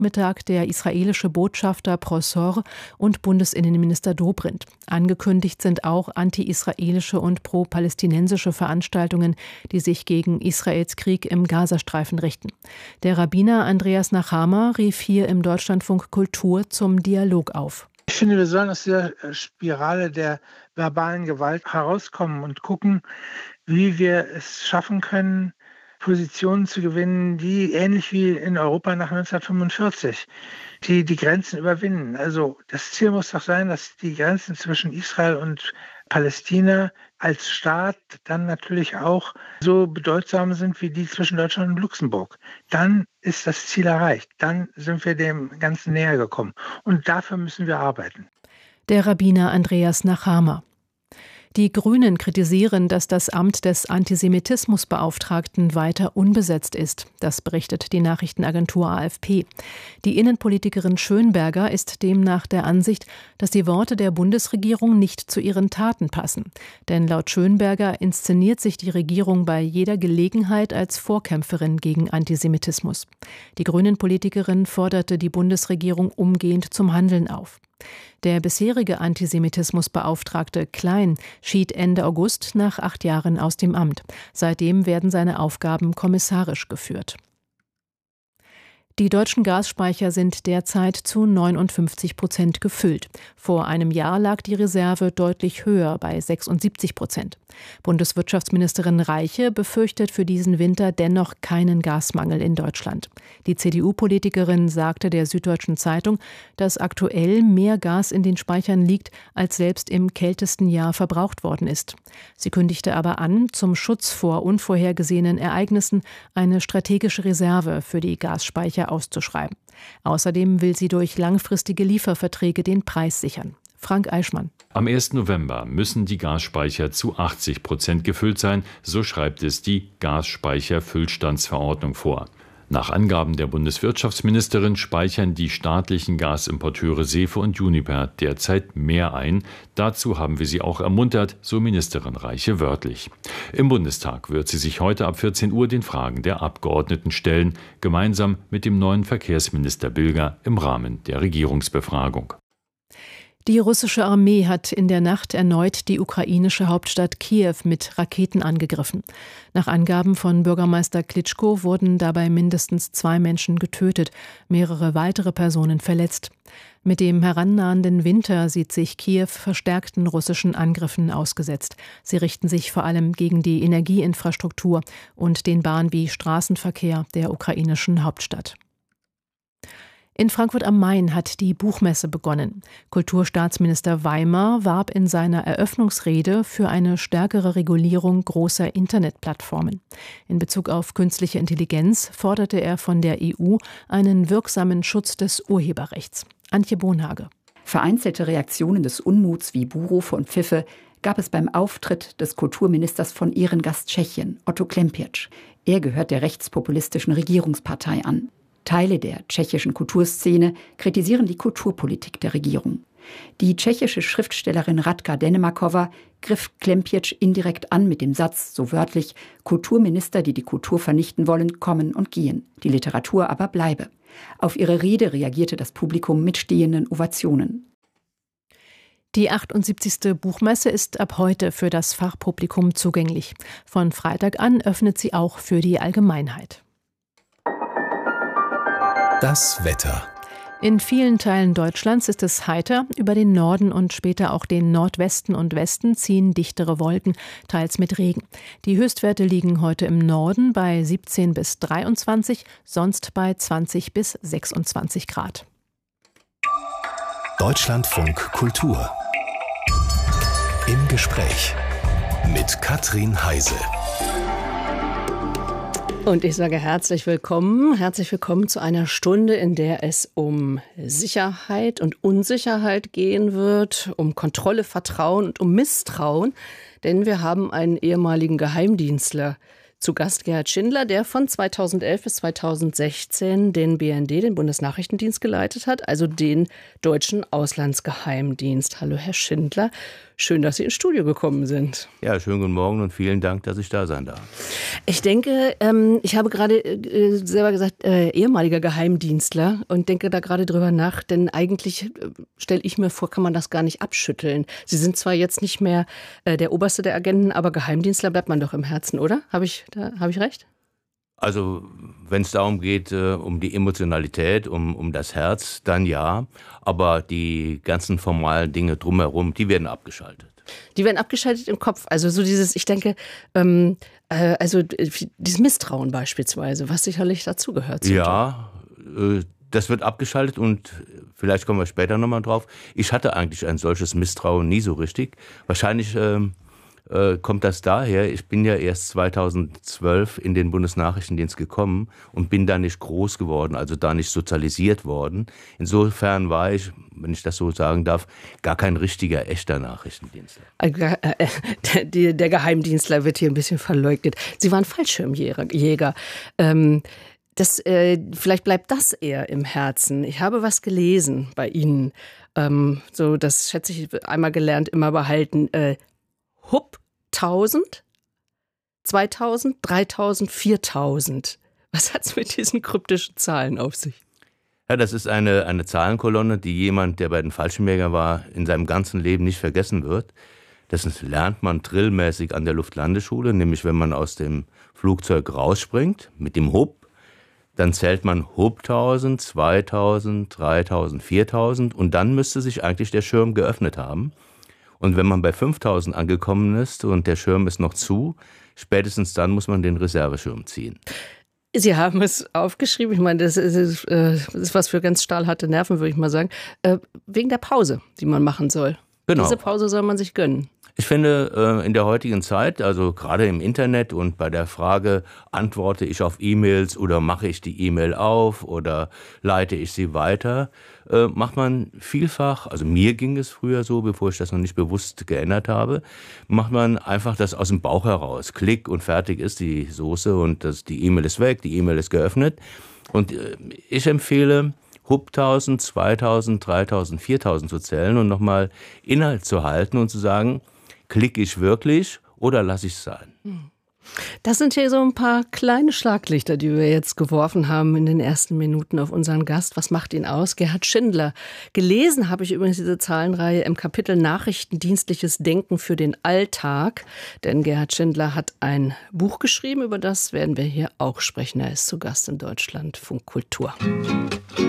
Mittag der israelische Botschafter Prosor und Bundesinnenminister Dobrindt. Angekündigt sind auch anti-israelische und pro-palästinensische Veranstaltungen, die sich gegen Israels Krieg im Gazastreifen richten. Der Rabbiner Andreas Nachama rief hier im Deutschlandfunk Kultur zum Dialog auf. Ich finde, wir sollen aus der Spirale der verbalen Gewalt herauskommen und gucken, wie wir es schaffen können, Positionen zu gewinnen, die ähnlich wie in Europa nach 1945, die Grenzen überwinden. Also das Ziel muss doch sein, dass die Grenzen zwischen Israel und Palästina als Staat dann natürlich auch so bedeutsam sind wie die zwischen Deutschland und Luxemburg. Dann ist das Ziel erreicht. Dann sind wir dem Ganzen näher gekommen. Und dafür müssen wir arbeiten. Der Rabbiner Andreas Nachama. Die Grünen kritisieren, dass das Amt des Antisemitismusbeauftragten weiter unbesetzt ist. Das berichtet die Nachrichtenagentur AFP. Die Innenpolitikerin Schönberger ist demnach der Ansicht, dass die Worte der Bundesregierung nicht zu ihren Taten passen. Denn laut Schönberger inszeniert sich die Regierung bei jeder Gelegenheit als Vorkämpferin gegen Antisemitismus. Die Grünen-Politikerin forderte die Bundesregierung umgehend zum Handeln auf. Der bisherige Antisemitismusbeauftragte Klein schied Ende August nach 8 Jahren aus dem Amt. Seitdem werden seine Aufgaben kommissarisch geführt. Die deutschen Gasspeicher sind derzeit zu 59% gefüllt. Vor einem Jahr lag die Reserve deutlich höher, bei 76%. Bundeswirtschaftsministerin Reiche befürchtet für diesen Winter dennoch keinen Gasmangel in Deutschland. Die CDU-Politikerin sagte der Süddeutschen Zeitung, dass aktuell mehr Gas in den Speichern liegt, als selbst im kältesten Jahr verbraucht worden ist. Sie kündigte aber an, zum Schutz vor unvorhergesehenen Ereignissen eine strategische Reserve für die Gasspeicher auszuschreiben. Außerdem will sie durch langfristige Lieferverträge den Preis sichern. Frank Eichmann. Am 1. November müssen die Gasspeicher zu 80% gefüllt sein, so schreibt es die Gasspeicherfüllstandsverordnung vor. Nach Angaben der Bundeswirtschaftsministerin speichern die staatlichen Gasimporteure Sefe und Uniper derzeit mehr ein. Dazu haben wir sie auch ermuntert, so Ministerin Reiche wörtlich. Im Bundestag wird sie sich heute ab 14 Uhr den Fragen der Abgeordneten stellen, gemeinsam mit dem neuen Verkehrsminister Bilger im Rahmen der Regierungsbefragung. Die russische Armee hat in der Nacht erneut die ukrainische Hauptstadt Kiew mit Raketen angegriffen. Nach Angaben von Bürgermeister Klitschko wurden dabei mindestens 2 Menschen getötet, mehrere weitere Personen verletzt. Mit dem herannahenden Winter sieht sich Kiew verstärkten russischen Angriffen ausgesetzt. Sie richten sich vor allem gegen die Energieinfrastruktur und den Bahn- wie Straßenverkehr der ukrainischen Hauptstadt. In Frankfurt am Main hat die Buchmesse begonnen. Kulturstaatsminister Weimar warb in seiner Eröffnungsrede für eine stärkere Regulierung großer Internetplattformen. In Bezug auf künstliche Intelligenz forderte er von der EU einen wirksamen Schutz des Urheberrechts. Antje Bonhage. Vereinzelte Reaktionen des Unmuts wie Buhrufe und Pfiffe gab es beim Auftritt des Kulturministers von Ehrengast Tschechien, Otto Klempiec. Er gehört der rechtspopulistischen Regierungspartei an. Teile der tschechischen Kulturszene kritisieren die Kulturpolitik der Regierung. Die tschechische Schriftstellerin Radka Denemakova griff Klempiec indirekt an mit dem Satz, so wörtlich, Kulturminister, die die Kultur vernichten wollen, kommen und gehen, die Literatur aber bleibe. Auf ihre Rede reagierte das Publikum mit stehenden Ovationen. Die 78. Buchmesse ist ab heute für das Fachpublikum zugänglich. Von Freitag an öffnet sie auch für die Allgemeinheit. Das Wetter. In vielen Teilen Deutschlands ist es heiter. Über den Norden und später auch den Nordwesten und Westen ziehen dichtere Wolken, teils mit Regen. Die Höchstwerte liegen heute im Norden bei 17 bis 23, sonst bei 20 bis 26 Grad. Deutschlandfunk Kultur. Im Gespräch mit Katrin Heise. Und ich sage herzlich willkommen zu einer Stunde, in der es um Sicherheit und Unsicherheit gehen wird, um Kontrolle, Vertrauen und um Misstrauen. Denn wir haben einen ehemaligen Geheimdienstler Zu Gast Gerhard Schindler, der von 2011 bis 2016 den BND, den Bundesnachrichtendienst, geleitet hat, also den deutschen Auslandsgeheimdienst. Hallo Herr Schindler, schön, dass Sie ins Studio gekommen sind. Ja, schönen guten Morgen und vielen Dank, dass ich da sein darf. Ich denke, ich habe gerade selber gesagt, ehemaliger Geheimdienstler und denke da gerade drüber nach, denn eigentlich stelle ich mir vor, kann man das gar nicht abschütteln. Sie sind zwar jetzt nicht mehr der Oberste der Agenten, aber Geheimdienstler bleibt man doch im Herzen, oder? Habe ich recht? Also, wenn es darum geht, um die Emotionalität, um das Herz, dann ja. Aber die ganzen formalen Dinge drumherum, die werden abgeschaltet. Die werden abgeschaltet im Kopf. Also so dieses, ich denke, dieses Misstrauen beispielsweise, was sicherlich dazugehört. Ja, das wird abgeschaltet und vielleicht kommen wir später nochmal drauf. Ich hatte eigentlich ein solches Misstrauen nie so richtig. Wahrscheinlich kommt das daher, ich bin ja erst 2012 in den Bundesnachrichtendienst gekommen und bin da nicht groß geworden, also da nicht sozialisiert worden. Insofern war ich, wenn ich das so sagen darf, gar kein richtiger, echter Nachrichtendienstler. Der Geheimdienstler wird hier ein bisschen verleugnet. Sie waren Fallschirmjäger. Vielleicht bleibt das eher im Herzen. Ich habe was gelesen bei Ihnen. So, das schätze ich, einmal gelernt, immer behalten. Hupp 1000, 2000, 3000, 4000. Was hat es mit diesen kryptischen Zahlen auf sich? Ja, das ist eine Zahlenkolonne, die jemand, der bei den Fallschirmjägern war, in seinem ganzen Leben nicht vergessen wird. Das lernt man drillmäßig an der Luftlandeschule, nämlich wenn man aus dem Flugzeug rausspringt mit dem Hupp, dann zählt man Hupp 1000, 2000, 3000, 4000 und dann müsste sich eigentlich der Schirm geöffnet haben. Und wenn man bei 5000 angekommen ist und der Schirm ist noch zu, spätestens dann muss man den Reserveschirm ziehen. Sie haben es aufgeschrieben, ich meine, das ist was für ganz stahlharte Nerven, würde ich mal sagen, wegen der Pause, die man machen soll. Genau. Diese Pause soll man sich gönnen. Ich finde, in der heutigen Zeit, also gerade im Internet und bei der Frage, antworte ich auf E-Mails oder mache ich die E-Mail auf oder leite ich sie weiter, macht man vielfach, also mir ging es früher so, bevor ich das noch nicht bewusst geändert habe, macht man einfach das aus dem Bauch heraus. Klick und fertig ist die Soße und die E-Mail ist weg, die E-Mail ist geöffnet. Und ich empfehle, Hupp 1000, 2000, 3000, 4000 zu zählen und nochmal Inhalt zu halten und zu sagen, klicke ich wirklich oder lasse ich es sein? Das sind hier so ein paar kleine Schlaglichter, die wir jetzt geworfen haben in den ersten Minuten auf unseren Gast. Was macht ihn aus? Gerhard Schindler. Gelesen habe ich übrigens diese Zahlenreihe im Kapitel Nachrichtendienstliches Denken für den Alltag. Denn Gerhard Schindler hat ein Buch geschrieben, über das werden wir hier auch sprechen. Er ist zu Gast in Deutschlandfunk Kultur.